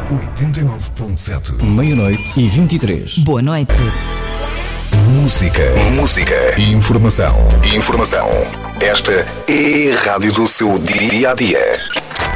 89.7. Meia-noite e 23. Boa noite. Música. Informação. Esta é a rádio do seu dia a dia.